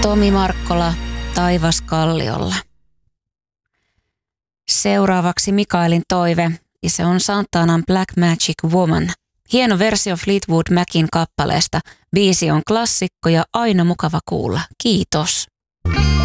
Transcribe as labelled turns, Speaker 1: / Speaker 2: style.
Speaker 1: Tomi Markkola, Taivas kalliolla. Seuraavaksi Mikaelin toive, ja se on Santanan Black Magic Woman. Hieno versio Fleetwood Macin kappaleesta. Biisi on klassikko ja aina mukava kuulla. Kiitos.